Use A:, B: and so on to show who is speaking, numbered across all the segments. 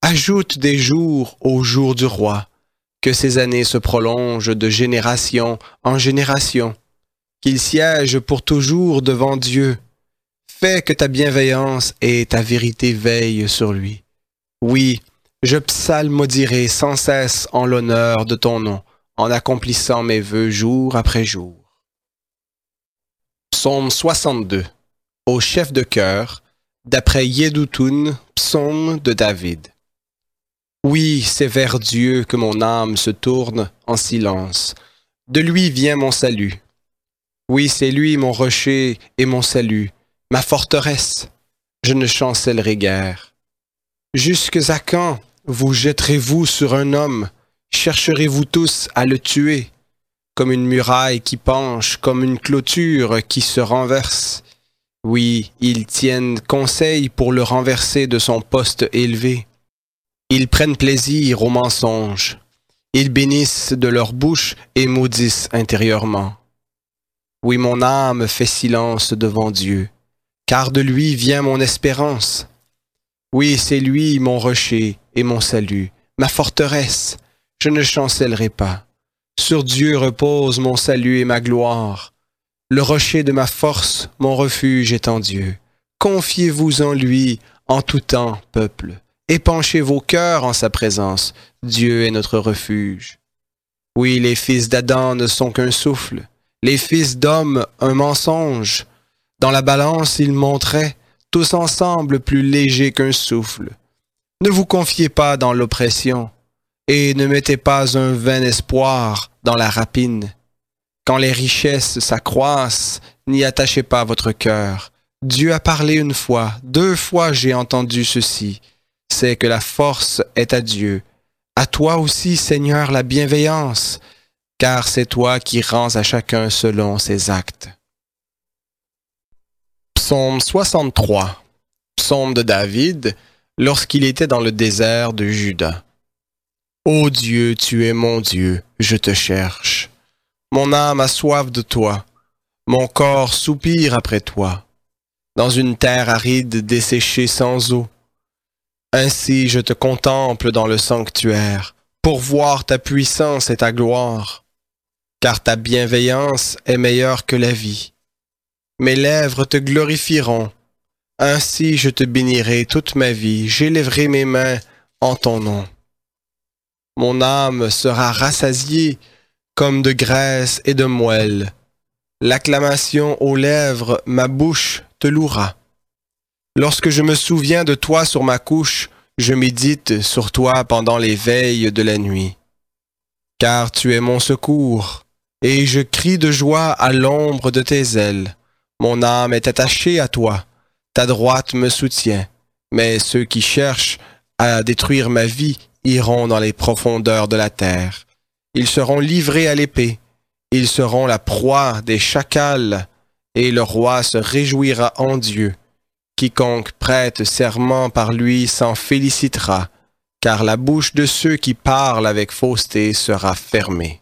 A: Ajoute des jours aux jours du roi, que ses années se prolongent de génération en génération, qu'il siège pour toujours devant Dieu. Fais que ta bienveillance et ta vérité veillent sur lui. Oui, je psalmodierai sans cesse en l'honneur de ton nom, en accomplissant mes vœux jour après jour. Psaume 62. Au chef de chœur, d'après Yedutun, psaume de David. Oui, c'est vers Dieu que mon âme se tourne en silence. De lui vient mon salut. Oui, c'est lui mon rocher et mon salut, ma forteresse. Je ne chancellerai guère. Jusques à quand vous jetterez-vous sur un homme? Chercherez-vous tous à le tuer? Comme une muraille qui penche, comme une clôture qui se renverse. Oui, ils tiennent conseil pour le renverser de son poste élevé. Ils prennent plaisir au mensonge. Ils bénissent de leur bouche et maudissent intérieurement. Oui, mon âme fait silence devant Dieu, car de lui vient mon espérance. Oui, c'est lui mon rocher et mon salut, ma forteresse. Je ne chancellerai pas. Sur Dieu repose mon salut et ma gloire. Le rocher de ma force, mon refuge est en Dieu. Confiez-vous en lui en tout temps, peuple. Épanchez vos cœurs en sa présence. Dieu est notre refuge. Oui, les fils d'Adam ne sont qu'un souffle. Les fils d'homme, un mensonge. Dans la balance, ils montraient, tous ensemble plus légers qu'un souffle. Ne vous confiez pas dans l'oppression, et ne mettez pas un vain espoir dans la rapine. Quand les richesses s'accroissent, n'y attachez pas votre cœur. Dieu a parlé une fois, 2 fois j'ai entendu ceci. C'est que la force est à Dieu. À toi aussi, Seigneur, la bienveillance, car c'est toi qui rends à chacun selon ses actes. Psaume 63. Psaume de David, lorsqu'il était dans le désert de Juda. Ô Dieu, tu es mon Dieu, je te cherche. Mon âme a soif de toi, mon corps soupire après toi, dans une terre aride desséchée sans eau. Ainsi je te contemple dans le sanctuaire, pour voir ta puissance et ta gloire, car ta bienveillance est meilleure que la vie. Mes lèvres te glorifieront, ainsi je te bénirai toute ma vie, j'élèverai mes mains en ton nom. Mon âme sera rassasiée comme de graisse et de moelle. L'acclamation aux lèvres, ma bouche te louera. Lorsque je me souviens de toi sur ma couche, je médite sur toi pendant les veilles de la nuit. Car tu es mon secours, et je crie de joie à l'ombre de tes ailes. Mon âme est attachée à toi, ta droite me soutient. Mais ceux qui cherchent à détruire ma vie iront dans les profondeurs de la terre. Ils seront livrés à l'épée, ils seront la proie des chacals, et le roi se réjouira en Dieu. Quiconque prête serment par lui s'en félicitera, car la bouche de ceux qui parlent avec fausseté sera fermée.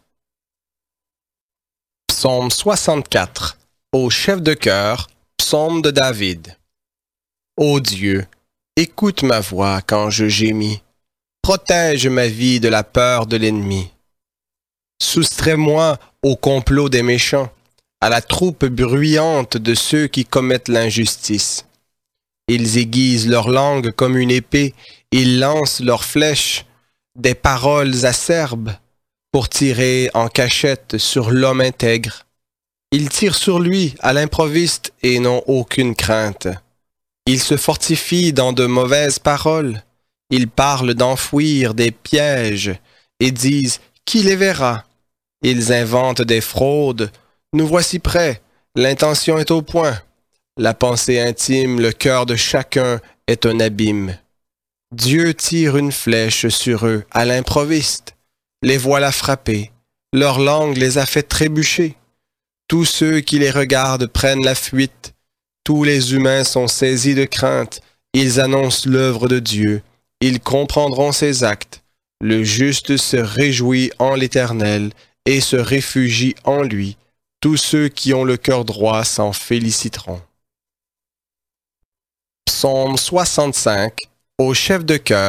A: Psaume 64. Au chef de chœur, psaume de David. Ô Dieu, écoute ma voix quand je gémis. Protège ma vie de la peur de l'ennemi. Soustrais-moi au complot des méchants, à la troupe bruyante de ceux qui commettent l'injustice. Ils aiguisent leur langue comme une épée, ils lancent leurs flèches, des paroles acerbes, pour tirer en cachette sur l'homme intègre. Ils tirent sur lui à l'improviste et n'ont aucune crainte. Ils se fortifient dans de mauvaises paroles. Ils parlent d'enfouir des pièges et disent « Qui les verra ?» Ils inventent des fraudes. « Nous voici prêts, l'intention est au point. » La pensée intime, le cœur de chacun est un abîme. Dieu tire une flèche sur eux à l'improviste. Les voilà frappés. Leur langue les a fait trébucher. Tous ceux qui les regardent prennent la fuite. Tous les humains sont saisis de crainte. Ils annoncent l'œuvre de Dieu. Ils comprendront ses actes. Le juste se réjouit en l'Éternel et se réfugie en lui. Tous ceux qui ont le cœur droit s'en féliciteront. Psaume 65. Au chef de chœur.